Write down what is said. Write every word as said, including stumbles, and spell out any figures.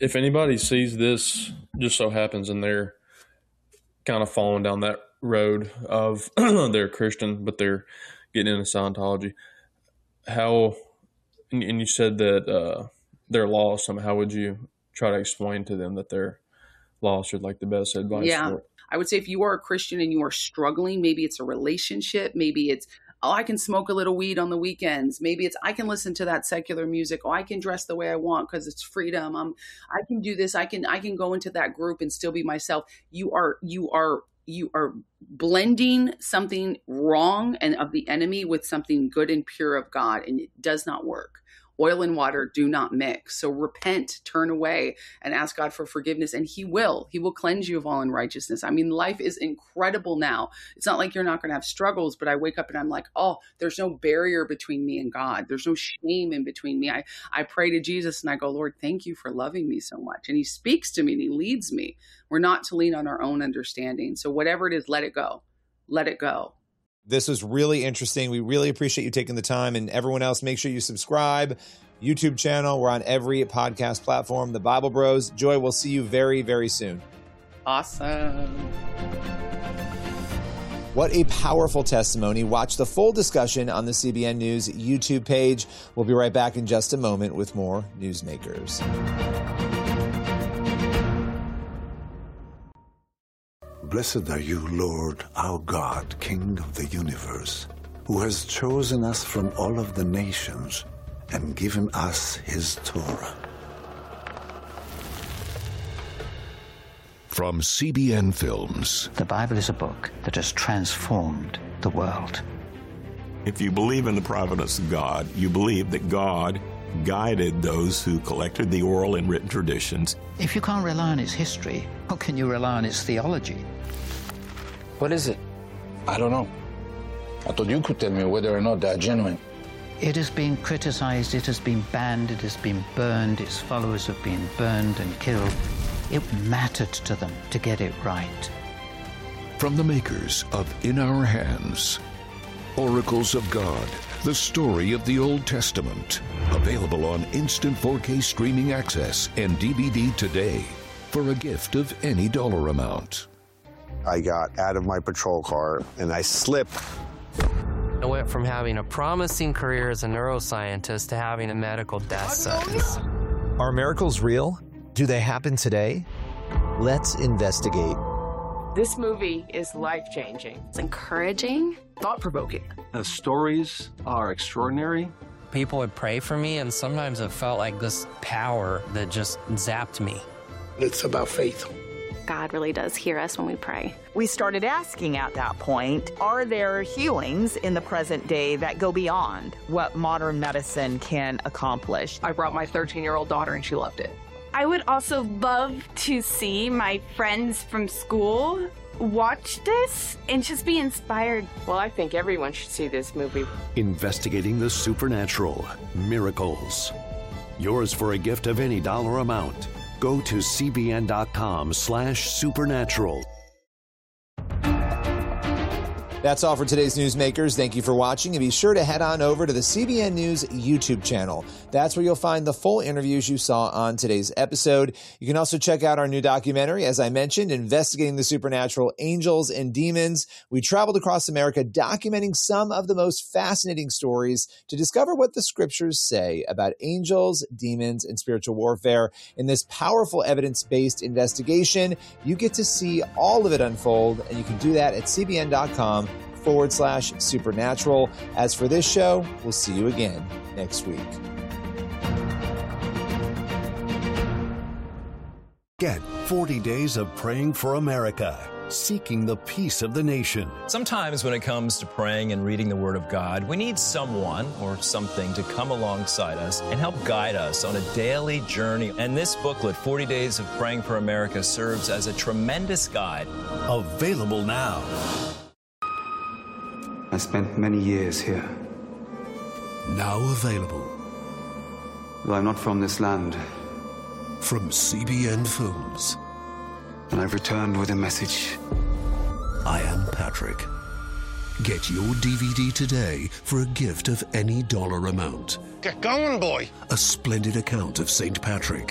if anybody sees this, just so happens, and they're kind of falling down that road of they're Christian, but they're getting into Scientology, how, and, and you said that uh, they're lost, I mean, how would you try to explain to them that they're lost, or like the best advice yeah. for it? I would say if you are a Christian and you are struggling, maybe it's a relationship, maybe it's, oh, I can smoke a little weed on the weekends. Maybe it's, I can listen to that secular music. Oh, I can dress the way I want because it's freedom. I'm, I can do this. I can, I can go into that group and still be myself. You are, you are, you are blending something wrong and of the enemy with something good and pure of God. And it does not work. Oil and water do not mix. So repent, turn away, and ask God for forgiveness. And he will. He will cleanse you of all unrighteousness. I mean, life is incredible now. It's not like you're not going to have struggles, but I wake up and I'm like, oh, there's no barrier between me and God. There's no shame in between me. I, I pray to Jesus and I go, Lord, thank you for loving me so much. And he speaks to me and he leads me. We're not to lean on our own understanding. So whatever it is, let it go. Let it go. This was really interesting. We really appreciate you taking the time. And everyone else, make sure you subscribe. YouTube channel. We're on every podcast platform. The Bible Bros. Joy, we'll see you very, very soon. Awesome. What a powerful testimony. Watch the full discussion on the C B N News YouTube page. We'll be right back in just a moment with more Newsmakers. Blessed are you, Lord, our God, King of the universe, who has chosen us from all of the nations and given us his Torah. From C B N Films. The Bible is a book that has transformed the world. If you believe in the providence of God, you believe that God guided those who collected the oral and written traditions. If you can't rely on its history, how can you rely on its theology? What is it? I don't know. I thought you could tell me whether or not they're genuine. It has been criticized, it has been banned, it has been burned, its followers have been burned and killed. It mattered to them to get it right. From the makers of In Our Hands, Oracles of God, the story of the Old Testament. Available on instant four K streaming access and D V D today for a gift of any dollar amount. I got out of my patrol car and I slipped. I went from having a promising career as a neuroscientist to having a medical death sentence. Are miracles real? Do they happen today? Let's investigate. This movie is life-changing. It's encouraging. Thought-provoking. The stories are extraordinary. People would pray for me, and sometimes it felt like this power that just zapped me. It's about faith. God really does hear us when we pray. We started asking at that point, are there healings in the present day that go beyond what modern medicine can accomplish? I brought my thirteen-year-old daughter, and she loved it. I would also love to see my friends from school watch this and just be inspired. Well, I think everyone should see this movie. Investigating the supernatural, miracles. Yours for a gift of any dollar amount. Go to cbn.com slash supernatural. That's all for today's Newsmakers. Thank you for watching, and be sure to head on over to the C B N News YouTube channel. That's where you'll find the full interviews you saw on today's episode. You can also check out our new documentary, as I mentioned, Investigating the Supernatural, Angels and Demons. We traveled across America documenting some of the most fascinating stories to discover what the scriptures say about angels, demons, and spiritual warfare. In this powerful evidence-based investigation, you get to see all of it unfold, and you can do that at cbn.com forward slash supernatural. As for this show, we'll see you again next week. Get forty days of praying for America, seeking the peace of the nation. Sometimes when it comes to praying and reading the Word of God, we need someone or something to come alongside us and help guide us on a daily journey. And this booklet, forty days of Praying for America, serves as a tremendous guide. Available now. I spent many years here. Now available. Though I'm not from this land. From C B N Films. And I've returned with a message. I am Patrick. Get your D V D today for a gift of any dollar amount. Get going, boy. A splendid account of Saint Patrick